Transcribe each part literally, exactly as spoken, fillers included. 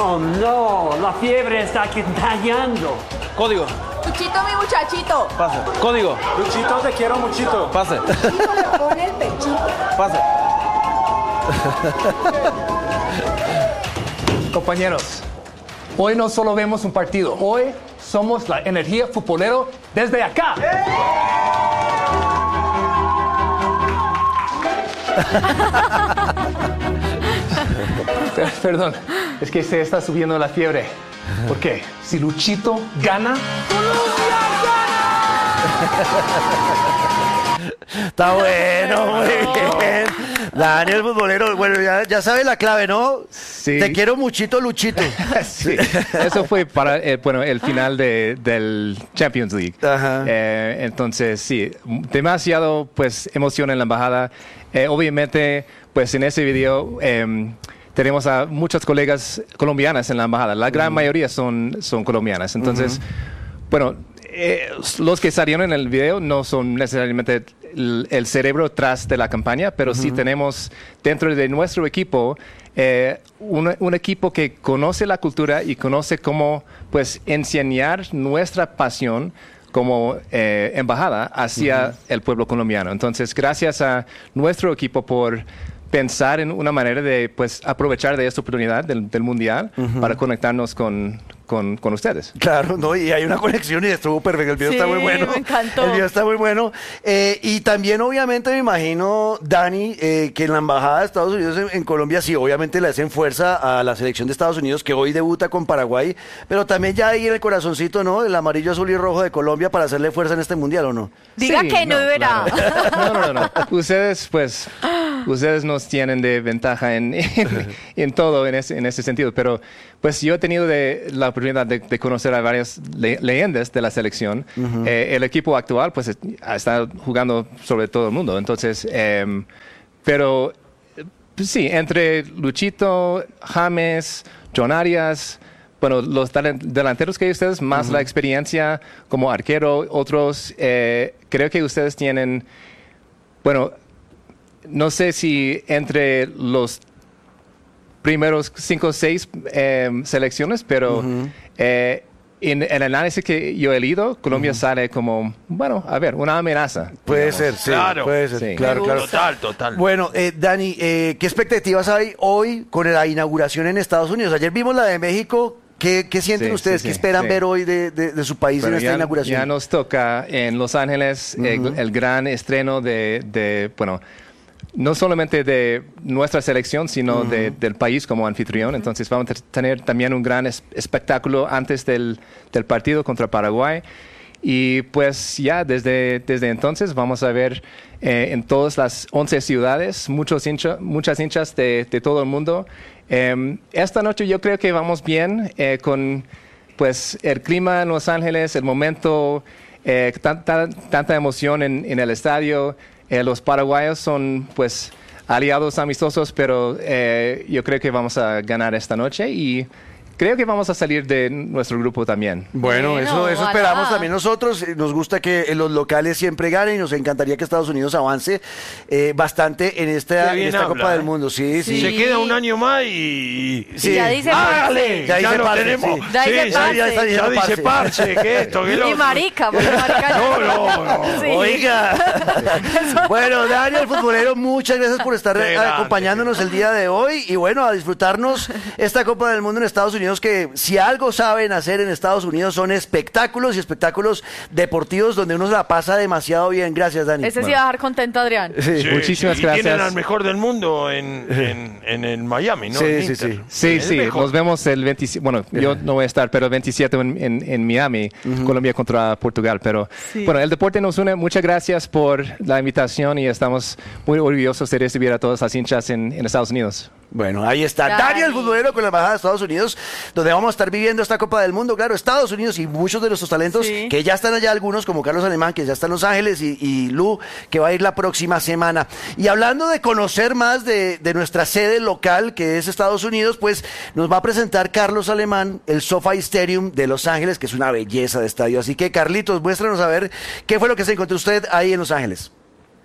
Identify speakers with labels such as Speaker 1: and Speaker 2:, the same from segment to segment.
Speaker 1: Oh, no, la fiebre está contagiando.
Speaker 2: Código.
Speaker 3: Luchito, mi muchachito.
Speaker 2: Pase. Código.
Speaker 1: Luchito, te quiero muchito.
Speaker 2: Pase.
Speaker 3: Luchito le pone el pechito.
Speaker 2: Pase.
Speaker 4: Compañeros, hoy no solo vemos un partido, hoy somos la energía futbolero desde acá. Per- Perdón, es que se está subiendo la fiebre. ¿Por qué? Si Luchito gana,
Speaker 5: Está bueno, muy bien. Daniel Futbolero, bueno, ya, ya sabe la clave, ¿no?
Speaker 6: Sí.
Speaker 5: Te quiero muchito, Luchito.
Speaker 6: Sí, eso fue para eh, bueno, el final de, del Champions League.
Speaker 5: Ajá.
Speaker 6: Eh, entonces, sí, demasiado pues emoción en la embajada. Eh, obviamente, pues en ese video eh, tenemos a muchas colegas colombianas en la embajada. La gran uh-huh. mayoría son, son colombianas. Entonces, uh-huh. bueno, eh, los que salieron en el video no son necesariamente el, el cerebro tras de la campaña, pero uh-huh. sí tenemos dentro de nuestro equipo eh, un, un equipo que conoce la cultura y conoce cómo pues enseñar nuestra pasión como eh, embajada hacia uh-huh. el pueblo colombiano. Entonces, gracias a nuestro equipo por pensar en una manera de pues aprovechar de esta oportunidad del, del Mundial uh-huh. para conectarnos con, con, con ustedes.
Speaker 5: Claro, no, y hay una conexión y estuvo perfecto. El video sí, está muy bueno.
Speaker 3: Me encantó.
Speaker 5: El video está muy bueno. Eh, y también, obviamente, me imagino, Dani, eh, que en la embajada de Estados Unidos en, en Colombia, sí, obviamente le hacen fuerza a la selección de Estados Unidos, que hoy debuta con Paraguay, pero también ya ahí en el corazoncito, ¿no? El amarillo, azul y rojo de Colombia para hacerle fuerza en este Mundial, ¿o no?
Speaker 3: Diga
Speaker 6: sí,
Speaker 3: que no,
Speaker 6: no
Speaker 3: verá.
Speaker 6: Claro. No, no, no, no. Ustedes, pues, ustedes nos tienen de ventaja en, en, en todo en ese, en ese sentido, pero pues yo he tenido de, la oportunidad de, de conocer a varias le, leyendas de la selección. Uh-huh. Eh, el equipo actual pues está jugando sobre todo el mundo, entonces, eh, pero pues, sí, entre Luchito, James, John Arias, bueno, los delanteros que hay ustedes, más uh-huh. la experiencia como arquero, otros, eh, creo que ustedes tienen, bueno, no sé si entre los primeros cinco o seis eh, selecciones, pero uh-huh. eh, en el análisis que yo he leído, Colombia uh-huh. sale como, bueno, a ver, una amenaza.
Speaker 5: Puede
Speaker 6: digamos.
Speaker 5: ser, sí,
Speaker 2: claro.
Speaker 5: puede ser,
Speaker 6: Sí.
Speaker 5: claro, claro.
Speaker 2: Total, total.
Speaker 5: Bueno, eh, Dani, eh, ¿qué expectativas hay hoy con la inauguración en Estados Unidos? Ayer vimos la de México. ¿Qué, qué sienten
Speaker 6: sí,
Speaker 5: ustedes?
Speaker 6: Sí,
Speaker 5: ¿Qué
Speaker 6: sí,
Speaker 5: esperan
Speaker 6: sí.
Speaker 5: ver hoy de, de, de su país
Speaker 6: Bueno,
Speaker 5: en esta
Speaker 6: ya,
Speaker 5: inauguración?
Speaker 6: ya nos toca en Los Ángeles uh-huh. el, el gran estreno de, de, bueno, no solamente de nuestra selección, sino uh-huh. de, del país como anfitrión. Entonces vamos a tener también un gran es, espectáculo antes del, del partido contra Paraguay. Y pues ya desde, desde entonces vamos a ver eh, en todas las once ciudades muchos hincha, muchas hinchas de, de todo el mundo. Eh, esta noche yo creo que vamos bien eh, con pues, el clima en Los Ángeles, el momento, eh, tanta, tanta emoción en, en el estadio. Eh, los paraguayos son pues aliados amistosos, pero eh, yo creo que vamos a ganar esta noche y creo que vamos a salir de nuestro grupo también.
Speaker 5: Bueno,
Speaker 3: Bueno,
Speaker 5: eso, eso
Speaker 3: ojalá.
Speaker 5: esperamos también nosotros. Nos gusta que los locales siempre ganen y nos encantaría que Estados Unidos avance eh, bastante en esta,
Speaker 2: Qué bien
Speaker 5: en esta
Speaker 2: habla,
Speaker 5: Copa
Speaker 2: ¿eh?
Speaker 5: del Mundo. Sí, sí.
Speaker 3: Sí.
Speaker 2: Se queda un año más y...
Speaker 5: Sí.
Speaker 3: Ya dice
Speaker 2: ¡Hágale!
Speaker 5: Ya
Speaker 2: Ya,
Speaker 5: dice
Speaker 2: lo
Speaker 5: parce,
Speaker 2: tenemos.
Speaker 5: sí.
Speaker 3: Ya dice
Speaker 2: Sí,
Speaker 3: parce.
Speaker 5: Ya, está
Speaker 2: ya
Speaker 5: diciendo
Speaker 2: dice parche, que esto, que lo
Speaker 3: Y
Speaker 2: otro.
Speaker 3: marica, porque marica
Speaker 2: No, no, no.
Speaker 3: Sí.
Speaker 5: Oiga. Bueno, Daniel Futbolero, muchas gracias por estar
Speaker 2: Qué
Speaker 5: eh,
Speaker 2: grande,
Speaker 5: acompañándonos el día de hoy y bueno, a disfrutarnos esta Copa del Mundo en Estados Unidos, que si algo saben hacer en Estados Unidos son espectáculos y espectáculos deportivos donde uno se la pasa demasiado bien. Gracias, Dani.
Speaker 3: Ese sí va a dejar contento a Adrián.
Speaker 5: Sí.
Speaker 2: Sí,
Speaker 6: Muchísimas
Speaker 2: sí,
Speaker 6: gracias.
Speaker 2: Y tienen al mejor del mundo en, en, en el Miami, ¿no?
Speaker 5: Sí,
Speaker 2: En
Speaker 5: sí,
Speaker 2: Inter.
Speaker 5: sí.
Speaker 6: Sí,
Speaker 2: El
Speaker 6: sí,
Speaker 2: mejor.
Speaker 6: nos vemos el veintisiete, bueno, yo no voy a estar, pero el veintisiete en, en, en Miami, uh-huh. Colombia contra Portugal, pero
Speaker 3: Sí.
Speaker 6: bueno, el deporte nos une. Muchas gracias por la invitación y estamos muy orgullosos de recibir a todas las hinchas en, en Estados Unidos.
Speaker 5: Bueno, ahí está
Speaker 3: Dani.
Speaker 5: Daniel Futbolero con la Embajada de Estados Unidos, donde vamos a estar viviendo esta Copa del Mundo. Claro, Estados Unidos y muchos de nuestros talentos
Speaker 3: Sí.
Speaker 5: que ya están allá, algunos como Carlos Alemán, que ya está en Los Ángeles, y, y Lu, que va a ir la próxima semana. Y hablando de conocer más de, de nuestra sede local, que es Estados Unidos, pues nos va a presentar Carlos Alemán el SoFi Stadium de Los Ángeles, que es una belleza de estadio. Así que, Carlitos, muéstranos a ver qué fue lo que se encontró usted ahí en Los Ángeles.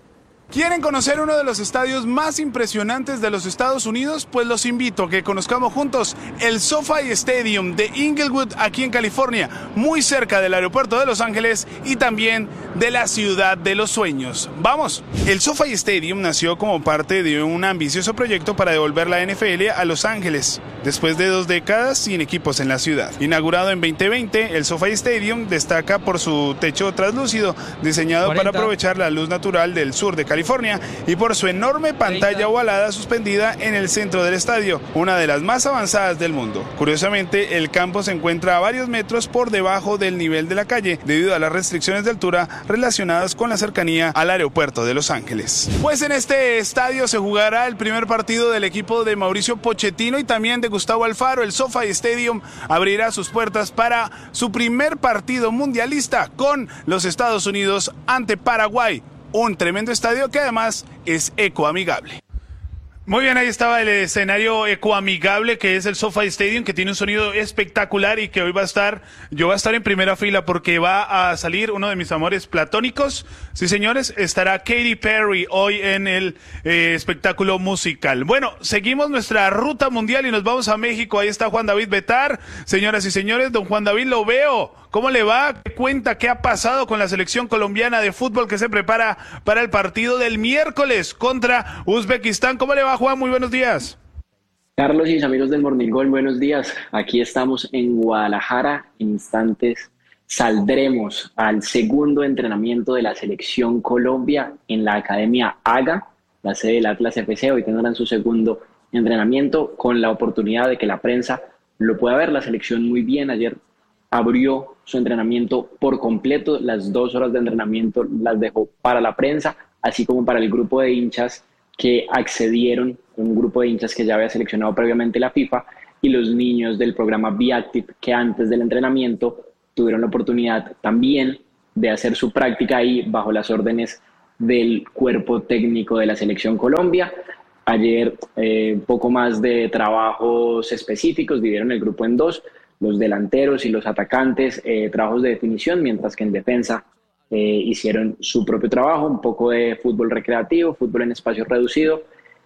Speaker 7: ¿Quieren conocer uno de los estadios más impresionantes de los Estados Unidos? Pues los invito a que conozcamos juntos el SoFi Stadium de Inglewood, aquí en California, muy cerca del aeropuerto de Los Ángeles y también de la ciudad de los sueños. ¡Vamos! El SoFi Stadium nació como parte de un ambicioso proyecto para devolver la N F L a Los Ángeles, después de dos décadas sin equipos en la ciudad. Inaugurado en veinte veinte, el SoFi Stadium destaca por su techo translúcido, diseñado cuarenta para aprovechar la luz natural del sur de California. California y por su enorme pantalla ovalada suspendida en el centro del estadio, una de las más avanzadas del mundo. Curiosamente, el campo se encuentra a varios metros por debajo del nivel de la calle debido a las restricciones de altura relacionadas con la cercanía al aeropuerto de Los Ángeles. Pues en este estadio se jugará el primer partido del equipo de Mauricio Pochettino y también de Gustavo Alfaro. El SoFi Stadium abrirá sus puertas para su primer partido mundialista con los Estados Unidos ante Paraguay. Un tremendo estadio que además es ecoamigable. Muy bien, ahí estaba el escenario ecoamigable que es el SoFi Stadium, que tiene un sonido espectacular y que hoy va a estar, yo voy a estar en primera fila porque va a salir uno de mis amores platónicos. Sí, señores, estará Katy Perry hoy en el eh, espectáculo musical. Bueno, seguimos nuestra ruta mundial y nos vamos a México. Ahí está Juan David Betar. Señoras y señores, don Juan David, lo veo. ¿Cómo le va? ¿Qué cuenta? ¿Qué ha pasado con la selección colombiana de fútbol que se prepara para el partido del miércoles contra Uzbekistán? ¿Cómo le va, Juan? Muy buenos días.
Speaker 8: Carlos y mis amigos del Morning Goal, buenos días. Aquí estamos en Guadalajara. En instantes saldremos al segundo entrenamiento de la selección Colombia en la Academia AGA, la sede del Atlas F C. Hoy tendrán su segundo entrenamiento con la oportunidad de que la prensa lo pueda ver. La selección muy bien. Ayer abrió su entrenamiento por completo, las dos horas de entrenamiento las dejó para la prensa, así como para el grupo de hinchas que accedieron, un grupo de hinchas que ya había seleccionado previamente la FIFA, y los niños del programa Be Active, que antes del entrenamiento tuvieron la oportunidad también de hacer su práctica ahí bajo las órdenes del cuerpo técnico de la Selección Colombia. Ayer eh, un poco más de trabajos específicos, dividieron el grupo en dos, los delanteros y los atacantes, eh, trabajos de definición, mientras que en defensa eh, hicieron su propio trabajo, un poco de fútbol recreativo, fútbol en espacio reducido,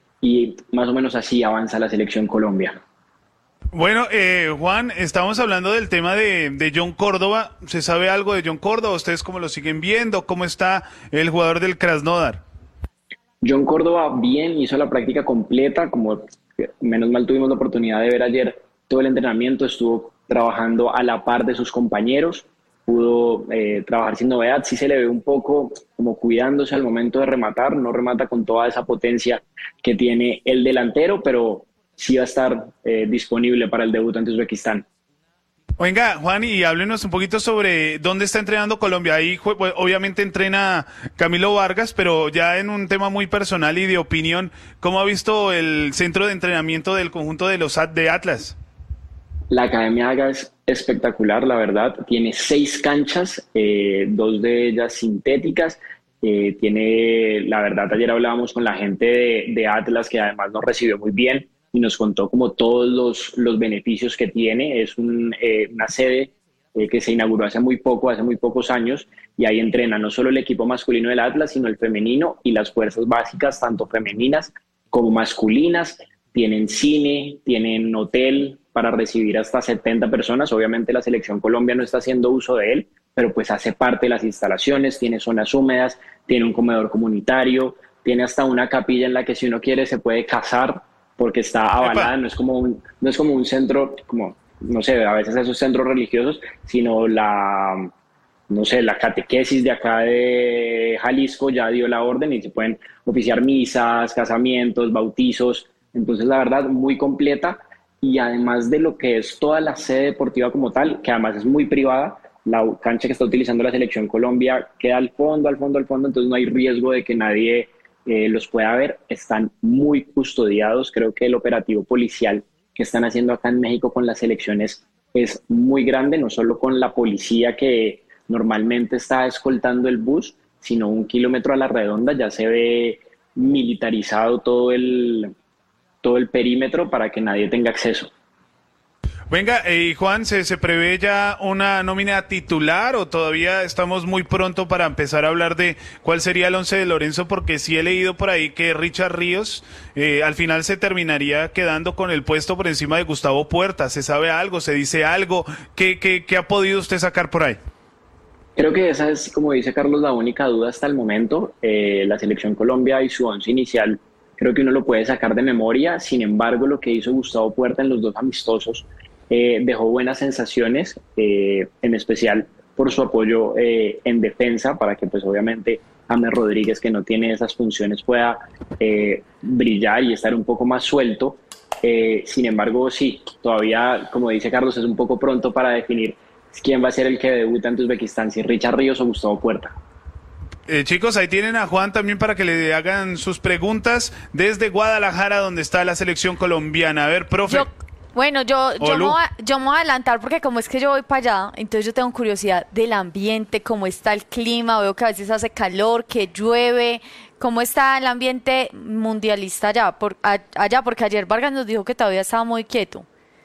Speaker 8: y más o menos así avanza la Selección Colombia.
Speaker 7: Bueno, eh, Juan, estamos hablando del tema de, de John Córdoba. ¿Se sabe algo de John Córdoba? ¿Ustedes cómo lo siguen viendo? ¿Cómo está el jugador del Krasnodar?
Speaker 8: John Córdoba bien, hizo la práctica completa, como menos mal tuvimos la oportunidad de ver ayer todo el entrenamiento, estuvo trabajando a la par de sus compañeros, pudo eh, trabajar sin novedad. Sí se le ve un poco como cuidándose al momento de rematar, no remata con toda esa potencia que tiene el delantero, pero sí va a estar eh, disponible para el debut ante Uzbekistán.
Speaker 7: Venga, Juan, y háblenos un poquito sobre dónde está entrenando Colombia. Ahí pues, obviamente entrena Camilo Vargas, pero ya en un tema muy personal y de opinión, ¿cómo ha visto el centro de entrenamiento del conjunto de los de Atlas?
Speaker 8: La Academia AGA es espectacular, la verdad. Tiene seis canchas, eh, dos de ellas sintéticas. Eh, tiene, la verdad, ayer hablábamos con la gente de, de Atlas, que además nos recibió muy bien y nos contó como todos los, los beneficios que tiene. Es un, eh, una sede eh, que se inauguró hace muy poco, hace muy pocos años, y ahí entrena no solo el equipo masculino del Atlas, sino el femenino y las fuerzas básicas, tanto femeninas como masculinas. Tienen cine, tienen hotel para recibir hasta setenta personas. Obviamente la Selección Colombia no está haciendo uso de él, pero pues hace parte de las instalaciones, tiene zonas húmedas, tiene un comedor comunitario, tiene hasta una capilla en la que si uno quiere se puede casar porque está avalada. No es como un, no es como un centro, como, no sé, a veces esos centros religiosos, sino la, no sé, la catequesis de acá de Jalisco ya dio la orden y se pueden oficiar misas, casamientos, bautizos. Entonces, la verdad, muy completa, y además de lo que es toda la sede deportiva como tal, que además es muy privada, la cancha que está utilizando la Selección Colombia queda al fondo, al fondo, al fondo, entonces no hay riesgo de que nadie eh, los pueda ver. Están muy custodiados. Creo que el operativo policial que están haciendo acá en México con las selecciones es muy grande, no solo con la policía que normalmente está escoltando el bus, sino un kilómetro a la redonda ya se ve militarizado todo el... todo el perímetro para que nadie tenga acceso.
Speaker 7: Venga, y eh, Juan, ¿se, ¿se prevé ya una nómina titular o todavía estamos muy pronto para empezar a hablar de cuál sería el once de Lorenzo? Porque sí he leído por ahí que Richard Ríos eh, al final se terminaría quedando con el puesto por encima de Gustavo Puerta. ¿Se sabe algo? ¿Se dice algo? ¿Qué, qué, qué ha podido usted sacar por ahí?
Speaker 8: Creo que esa es, como dice Carlos, la única duda hasta el momento. Eh, la Selección Colombia y su once inicial, creo que uno lo puede sacar de memoria. Sin embargo, lo que hizo Gustavo Puerta en los dos amistosos eh, dejó buenas sensaciones, eh, en especial por su apoyo eh, en defensa, para que pues obviamente James Rodríguez, que no tiene esas funciones, pueda eh, brillar y estar un poco más suelto. Eh, sin embargo, sí, todavía, como dice Carlos, es un poco pronto para definir quién va a ser el que debuta ante Uzbekistán, si Richard Ríos o Gustavo Puerta.
Speaker 7: Eh, chicos, ahí tienen a Juan también para que le hagan sus preguntas desde Guadalajara, donde está la selección colombiana. A ver, profe.
Speaker 3: Yo, bueno, yo, yo, me voy a, yo me voy a adelantar porque como es que yo voy para allá, entonces yo tengo curiosidad del ambiente, cómo está el clima, veo que a veces hace calor, que llueve, cómo está el ambiente mundialista allá, por, a, allá porque ayer Vargas nos dijo que todavía estaba muy quieto.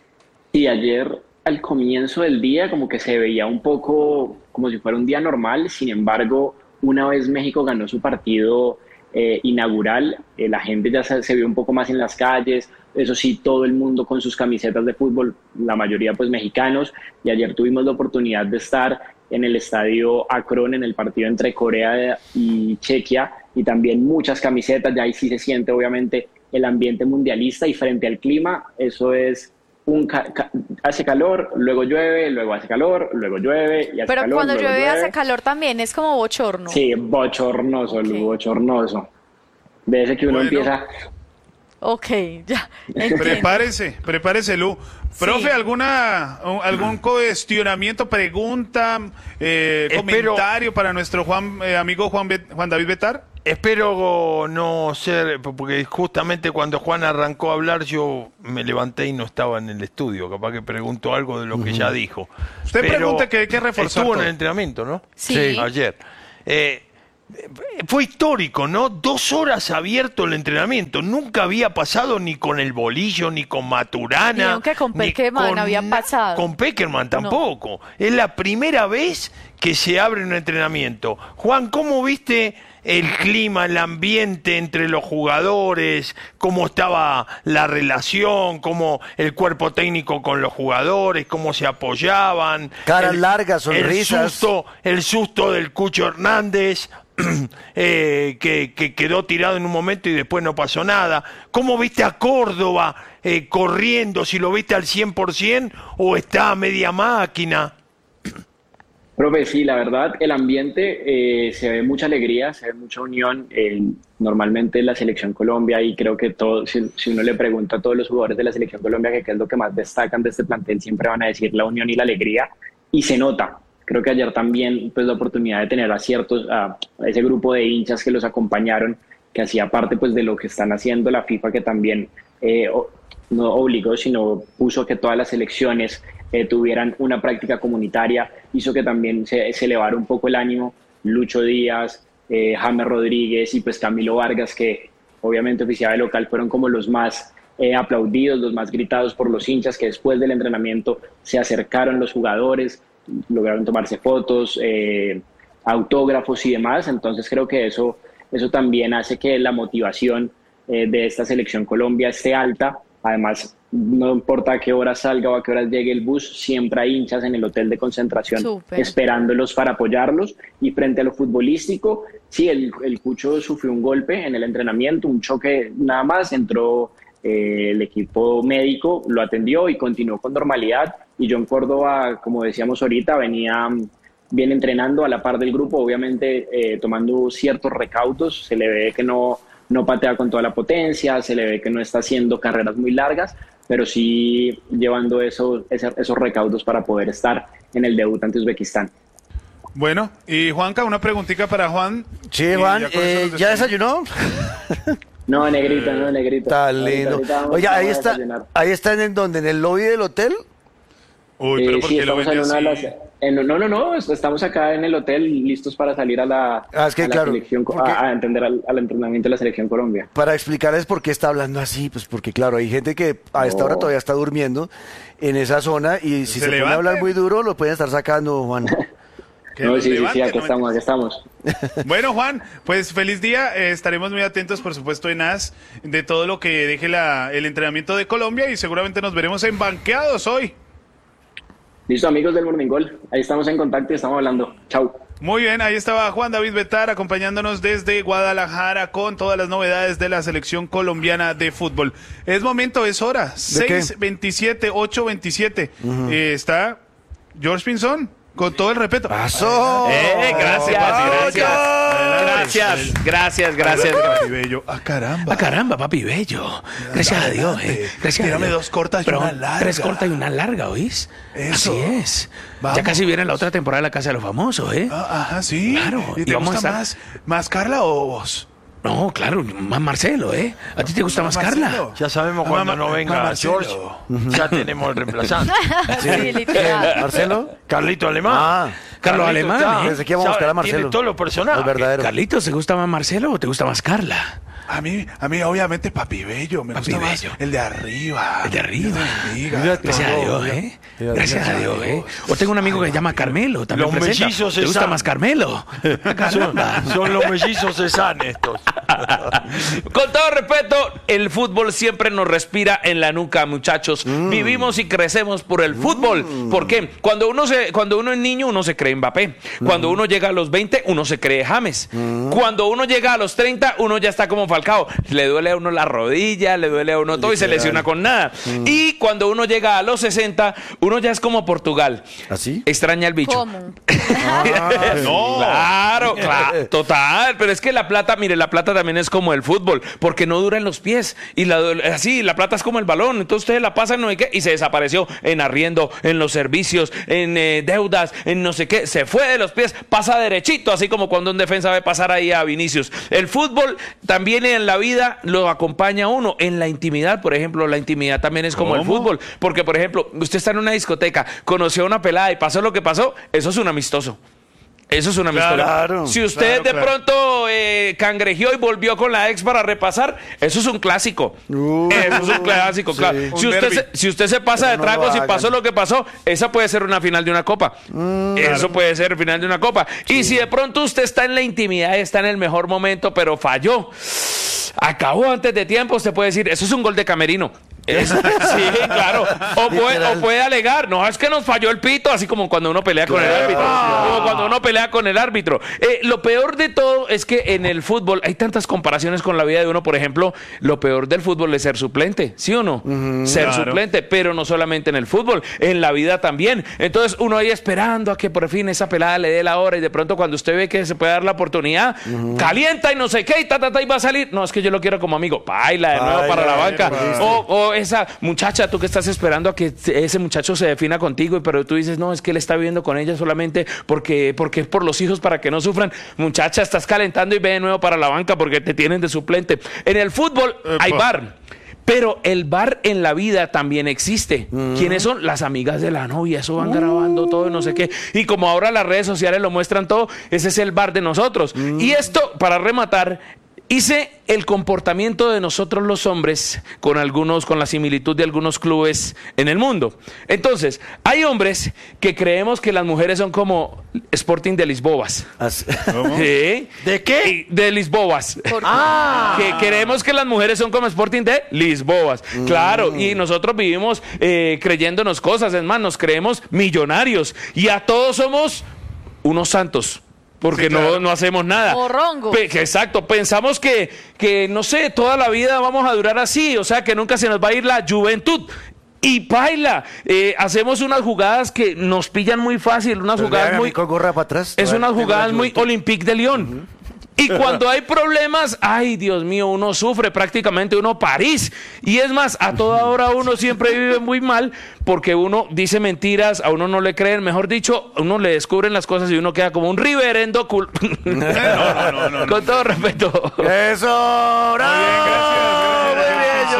Speaker 8: Sí, ayer al comienzo del día como que se veía un poco como si fuera un día normal. Sin embargo, una vez México ganó su partido eh, inaugural, eh, la gente ya se, se vio un poco más en las calles. Eso sí, todo el mundo con sus camisetas de fútbol, la mayoría pues mexicanos, y ayer tuvimos la oportunidad de estar en el estadio Akron en el partido entre Corea y Chequia, y también muchas camisetas. Ya ahí sí se siente obviamente el ambiente mundialista, y frente al clima, eso es Un ca ca hace calor, luego llueve, luego hace calor, luego llueve y hace
Speaker 3: Pero
Speaker 8: calor,
Speaker 3: cuando
Speaker 8: luego
Speaker 3: llueve,
Speaker 8: llueve
Speaker 3: hace calor también, es como bochorno.
Speaker 8: Sí, bochornoso,
Speaker 3: Okay.
Speaker 8: bochornoso. De ese que uno
Speaker 7: Bueno.
Speaker 8: empieza...
Speaker 3: Ok, ya. Entiendo.
Speaker 7: Prepárese, prepárese, Lu. Profe,
Speaker 3: Sí.
Speaker 7: ¿alguna, algún cuestionamiento, pregunta, eh,
Speaker 2: Espero-
Speaker 7: comentario para nuestro Juan, eh, amigo Juan, Bet- Juan David Betar?
Speaker 2: Espero no ser, porque justamente cuando Juan arrancó a hablar yo me levanté y no estaba en el estudio, capaz que preguntó algo de lo que ya dijo.
Speaker 7: Usted
Speaker 2: Pero
Speaker 7: pregunte que hay que reforzar
Speaker 2: estuvo en
Speaker 7: todo.
Speaker 2: el entrenamiento, ¿no?
Speaker 3: Sí.
Speaker 2: Ayer. Eh, fue histórico, ¿no? Dos horas abierto el entrenamiento. Nunca había pasado ni con el Bolillo, ni con Maturana.
Speaker 3: Ni aunque con
Speaker 2: ni
Speaker 3: Peckerman
Speaker 2: con
Speaker 3: había
Speaker 2: na-
Speaker 3: pasado.
Speaker 2: Con Peckerman tampoco. Es la primera vez que se abre un entrenamiento. Juan, ¿cómo viste el clima, el ambiente entre los jugadores? ¿Cómo estaba la relación? ¿Cómo el cuerpo técnico con los jugadores? ¿Cómo se apoyaban?
Speaker 5: Caras
Speaker 2: El-
Speaker 5: largas, sonrisas.
Speaker 2: El susto, el susto del Cucho Hernández, eh, que, que quedó tirado en un momento y después no pasó nada. ¿Cómo viste a Córdoba eh, corriendo? ¿Si lo viste al cien por ciento o está a media máquina?
Speaker 8: Profe, sí, la verdad, el ambiente, eh, se ve mucha alegría, se ve mucha unión. Eh, normalmente la Selección Colombia, y creo que todo, si, si uno le pregunta a todos los jugadores de la Selección Colombia que qué es lo que más destacan de este plantel, siempre van a decir la unión y la alegría, y se nota. Creo que ayer también pues la oportunidad de tener a ciertos, a ese grupo de hinchas que los acompañaron, que hacía parte pues de lo que están haciendo la FIFA, que también eh, o, no obligó, sino puso que todas las selecciones eh, tuvieran una práctica comunitaria, hizo que también se, se elevara un poco el ánimo. Lucho Díaz, eh, James Rodríguez y pues Camilo Vargas, que obviamente oficial de local, fueron como los más eh, aplaudidos, los más gritados por los hinchas, que después del entrenamiento se acercaron los jugadores, lograron tomarse fotos, eh, autógrafos y demás. Entonces creo que eso, eso también hace que la motivación eh, de esta Selección Colombia esté alta. Además, no importa a qué hora salga o a qué hora llegue el bus, siempre hay hinchas en el hotel de concentración
Speaker 3: Súper.
Speaker 8: esperándolos para apoyarlos. Y frente a lo futbolístico, sí, el, el Cucho sufrió un golpe en el entrenamiento, un choque nada más, entró eh, el equipo médico, lo atendió y continuó con normalidad. Y John Córdoba, como decíamos ahorita, venía bien entrenando a la par del grupo, obviamente eh, tomando ciertos recaudos. Se le ve que no, no patea con toda la potencia, se le ve que no está haciendo carreras muy largas, pero sí llevando eso, ese, esos recaudos para poder estar en el debut ante Uzbekistán.
Speaker 7: Bueno, y Juanca, una preguntita para Juan.
Speaker 5: Sí,
Speaker 7: Y
Speaker 5: Juan,
Speaker 7: ya con eso
Speaker 5: eh,
Speaker 7: nos
Speaker 5: ¿ya
Speaker 7: despedimos.
Speaker 5: desayunó?
Speaker 8: No, negrito, no, negrito.
Speaker 5: Está
Speaker 8: Ahorita-
Speaker 5: lindo.
Speaker 8: ahorita vamos-
Speaker 5: Oye, ahí
Speaker 8: vamos a
Speaker 5: está,
Speaker 8: desayunar.
Speaker 5: ahí está en el donde, en el lobby del hotel.
Speaker 7: Uy, pero
Speaker 8: Eh,
Speaker 7: ¿por
Speaker 8: sí,
Speaker 7: qué lo
Speaker 8: estamos en
Speaker 7: vende
Speaker 8: una de
Speaker 7: así?
Speaker 8: las... en- no, no, no, est- estamos acá en el hotel listos para salir a la,
Speaker 5: Ah, es que
Speaker 8: a la
Speaker 5: claro,
Speaker 8: selección, co-
Speaker 5: porque-
Speaker 8: a, a entender al, al entrenamiento de la selección Colombia.
Speaker 5: Para explicarles por qué está hablando así, pues porque claro, hay gente que a esta hora
Speaker 8: Oh.
Speaker 5: todavía está durmiendo en esa zona y si
Speaker 7: Se
Speaker 5: se, pone a
Speaker 7: levante.
Speaker 5: hablar muy duro lo pueden estar sacando, Juan.
Speaker 7: Que
Speaker 8: No,
Speaker 7: los
Speaker 8: sí, sí, sí,
Speaker 7: levanten,
Speaker 8: aquí
Speaker 7: ¿no?
Speaker 8: estamos, aquí estamos.
Speaker 7: Bueno, Juan, pues feliz día. Eh, estaremos muy atentos, por supuesto, en A S de todo lo que deje la, el entrenamiento de Colombia y seguramente nos veremos en banqueados hoy.
Speaker 8: Listo, amigos del Morning Goal, ahí estamos en contacto y estamos hablando. Chau.
Speaker 7: Muy bien, ahí estaba Juan David Betar acompañándonos desde Guadalajara con todas las novedades de la selección colombiana de fútbol. Es momento, es hora. seis veintisiete, ocho veintisiete. Eh, está George Pinzón, con todo el respeto.
Speaker 5: ¡Pasó!
Speaker 9: Eh, gracias, gracias. Gracias, gracias, gracias.
Speaker 7: Papi Bello. Ah, caramba.
Speaker 9: Ah, caramba, papi bello. Gracias a Dios, eh. Gracias a
Speaker 7: Tírame
Speaker 9: Dios.
Speaker 7: dos cortas y
Speaker 9: Pero
Speaker 7: una larga.
Speaker 9: Tres cortas y una larga, ¿oís?
Speaker 7: Eso.
Speaker 9: Así es.
Speaker 7: Vamos.
Speaker 9: Ya casi viene la otra temporada de La Casa de los Famosos, ¿eh?
Speaker 7: Ah, ajá, sí.
Speaker 9: Claro,
Speaker 7: ¿Y
Speaker 9: y
Speaker 7: te
Speaker 9: vamos
Speaker 7: gusta
Speaker 9: a estar-
Speaker 7: más, más Carla o vos?
Speaker 9: No, claro, más Marcelo, ¿eh? ¿A ti te gusta más Carla?
Speaker 7: Marcelo.
Speaker 2: Ya sabemos cuando
Speaker 7: Mamá-
Speaker 2: no venga
Speaker 7: mamá
Speaker 2: George,
Speaker 7: Marcelo.
Speaker 2: ya tenemos el reemplazante.
Speaker 3: Sí, literal.
Speaker 5: ¿Marcelo?
Speaker 2: Carlito Alemán.
Speaker 5: Ah,
Speaker 9: Carlos
Speaker 2: Carlito
Speaker 9: Alemán,
Speaker 2: está-
Speaker 9: ¿eh?
Speaker 5: Pensé que íbamos a buscar a Marcelo.
Speaker 2: Tiene todos los personajes.
Speaker 5: Es verdadero.
Speaker 9: Carlitos, ¿te gusta más Marcelo o te gusta más Carla?
Speaker 7: A mí, a mí obviamente Papi Bello, me
Speaker 9: Papi
Speaker 7: gusta más
Speaker 9: Bello.
Speaker 7: el de arriba.
Speaker 9: El de arriba.
Speaker 7: Diga.
Speaker 5: Mira,
Speaker 9: Gracias a
Speaker 5: todo,
Speaker 9: Dios,
Speaker 5: mira.
Speaker 9: ¿eh?
Speaker 5: Mira,
Speaker 9: Gracias a Dios, ¿eh? O tengo un amigo que se llama Carmelo, también
Speaker 2: Los
Speaker 9: presenta.
Speaker 2: mellizos
Speaker 9: ¿Te gusta
Speaker 2: Cezanne.
Speaker 9: más Carmelo? Caramba.
Speaker 2: Son, son los mellizos Cezanne estos.
Speaker 10: Con todo respeto, el fútbol siempre nos respira en la nuca, muchachos. Vivimos y crecemos por el fútbol. ¿Por qué? Cuando uno, se, cuando uno es niño, uno se cree Mbappé. Cuando uno llega a los veinte, uno se cree James. Cuando uno llega a los treinta, uno ya está como Falcao. Le duele a uno la rodilla, le duele a uno todo y se lesiona con nada. Y cuando uno llega a los sesenta, uno ya es como Portugal.
Speaker 5: ¿Así?
Speaker 10: Extraña el bicho.
Speaker 3: ¿Cómo?
Speaker 10: No. Claro, claro, total. Pero es que la plata, mire, la plata también es como el fútbol, porque no dura en los pies. Y la, así, la plata es como el balón. Entonces ustedes la pasan, no sé qué, y se desapareció en arriendo, en los servicios, en eh, deudas, en no sé qué. Se fue de los pies, pasa derechito, así como cuando un defensa ve pasar ahí a Vinicius. El fútbol también en la vida lo acompaña a uno. En la intimidad, por ejemplo, la intimidad también es como el
Speaker 7: ¿Cómo?
Speaker 10: fútbol. Porque, por ejemplo, usted está en una discoteca, conoció a una pelada y pasó lo que pasó, eso es un amistoso. Eso es una amistoso.
Speaker 5: Claro,
Speaker 10: Si usted
Speaker 7: claro,
Speaker 10: de
Speaker 7: claro.
Speaker 10: pronto eh, cangrejeó y volvió con la ex para repasar, eso es un clásico.
Speaker 5: Uh,
Speaker 10: eso es un clásico,
Speaker 5: sí.
Speaker 10: claro.
Speaker 7: Un
Speaker 10: Si usted,
Speaker 7: derbi.
Speaker 10: se, si usted se pasa de
Speaker 5: Pero no lo
Speaker 10: tragos y
Speaker 5: hagan.
Speaker 10: pasó lo que pasó, esa puede ser una final de una copa. Eso puede ser el final de una copa. Y si de pronto usted está en la intimidad, está en el mejor momento, pero falló, acabó antes de tiempo, usted puede decir, eso es un gol de camerino. Es- sí, claro. O puede,
Speaker 5: Literal.
Speaker 10: o puede alegar, no, es que nos falló el pito, así como cuando uno pelea con el árbitro. Como cuando uno pelea con el árbitro. Eh, lo peor de todo es que en el fútbol hay tantas comparaciones con la vida de uno. Por ejemplo, lo peor del fútbol es ser suplente, ¿sí o no? Ser
Speaker 7: Claro.
Speaker 10: suplente, pero no solamente en el fútbol, en la vida también. Entonces uno ahí esperando a que por fin esa pelada le dé la hora y de pronto cuando usted ve que se puede dar la oportunidad, calienta y no sé qué y ta, ta, ta, y va a salir. No, es que yo lo quiero como amigo. Baila de nuevo
Speaker 5: Baila,
Speaker 10: para la banca.
Speaker 5: perdiste.
Speaker 10: O, o esa muchacha, tú que estás esperando a que ese muchacho se defina contigo, pero tú dices, no, es que él está viviendo con ella solamente porque, porque es por los hijos para que no sufran. Muchacha, estás calentando y ve de nuevo para la banca porque te tienen de suplente. En el fútbol hay bar. Pero el bar en la vida también existe. ¿Quiénes son? Las amigas de la novia. Eso van grabando todo y no sé qué. Y como ahora las redes sociales lo muestran todo, ese es el bar de nosotros. Y esto, para rematar, hice el comportamiento de nosotros los hombres con algunos, con la similitud de algunos clubes en el mundo. Entonces, hay hombres que creemos que las mujeres son como Sporting de Lisboas.
Speaker 5: Así-
Speaker 10: ¿Sí?
Speaker 2: ¿De qué?
Speaker 10: Y de Lisboas.
Speaker 3: ¿Por qué?
Speaker 2: Ah,
Speaker 10: Que creemos que las mujeres son como Sporting de Lisboas. Claro, y nosotros vivimos eh, creyéndonos cosas, es más, nos creemos millonarios y a todos somos unos santos. Porque
Speaker 7: Sí, claro.
Speaker 10: no, no hacemos nada.
Speaker 3: Morrongos.
Speaker 10: Pe- que exacto, pensamos que, que, no sé, toda la vida vamos a durar así, o sea, que nunca se nos va a ir la juventud. Y baila, eh, hacemos unas jugadas que nos pillan muy fácil, unas
Speaker 5: Pero
Speaker 10: jugadas
Speaker 5: vean a
Speaker 10: muy...
Speaker 5: mí con gorra para atrás.
Speaker 10: Es
Speaker 5: Todavía
Speaker 10: unas
Speaker 5: tengo la
Speaker 10: jugadas muy
Speaker 5: juventud.
Speaker 10: Olympique de Lyon. Y cuando hay problemas, ay Dios mío, uno sufre prácticamente, uno París. Y es más, a toda hora uno siempre vive muy mal porque uno dice mentiras, a uno no le creen, mejor dicho, a uno le descubren las cosas y uno queda como un reverendo cul...
Speaker 7: No, no, no, no.
Speaker 10: Con todo respeto.
Speaker 5: Eso, bravo.
Speaker 7: Muy bien, gracias, gracias,
Speaker 5: Muy bien,
Speaker 7: George.
Speaker 5: George,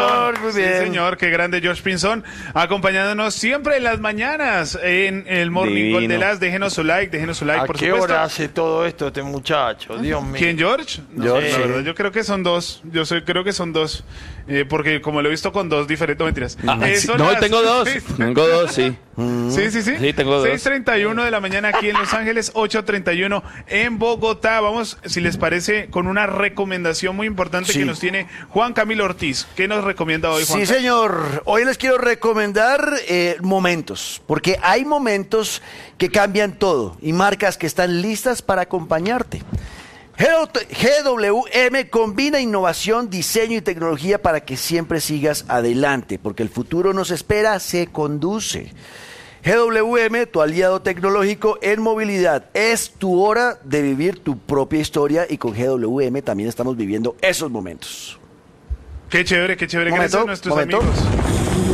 Speaker 5: muy
Speaker 7: Sí,
Speaker 5: bien.
Speaker 7: señor, qué grande George Pinzón, acompañándonos siempre en las mañanas en el Morning Call de las. Déjenos su like, déjenos su like,
Speaker 2: ¿A
Speaker 7: por
Speaker 2: qué
Speaker 7: supuesto.
Speaker 2: hora hace todo esto este muchacho? Dios mío.
Speaker 7: ¿Quién, George? No,
Speaker 5: George,
Speaker 7: la
Speaker 5: sí.
Speaker 7: verdad, yo creo que son dos. Yo soy, creo que son dos. Eh, porque como lo he visto con dos diferentes, no, mentiras.
Speaker 10: Ah,
Speaker 7: Eh,
Speaker 10: sí.
Speaker 7: son
Speaker 10: No,
Speaker 7: las
Speaker 10: tengo dos.
Speaker 7: seis-
Speaker 10: Tengo dos, sí.
Speaker 7: Sí, sí, sí.
Speaker 10: Sí, tengo dos.
Speaker 7: seis treinta y uno de la mañana aquí en Los Ángeles, ocho treinta y uno en Bogotá. Vamos, si les parece, con una recomendación muy importante
Speaker 5: Sí.
Speaker 7: que nos tiene Juan Camilo Ortiz. ¿Qué nos recomienda hoy, Juan?
Speaker 5: Sí, señor. Hoy les quiero recomendar eh, momentos, porque hay momentos que cambian todo y marcas que están listas para acompañarte. G W M combina innovación, diseño y tecnología para que siempre sigas adelante, porque el futuro nos espera, se conduce. G W M, tu aliado tecnológico en movilidad. Es tu hora de vivir tu propia historia y con G W M también estamos viviendo esos momentos.
Speaker 7: Qué chévere, qué chévere.
Speaker 5: Momento,
Speaker 7: Gracias a nuestros
Speaker 5: momento.
Speaker 7: amigos.